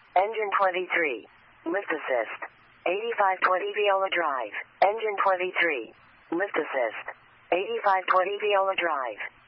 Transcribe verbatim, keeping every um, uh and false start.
Engine twenty-three. Lift assist. eighty-five twenty Viola Drive. Engine twenty-three. Lift assist. eighty-five twenty Viola Drive.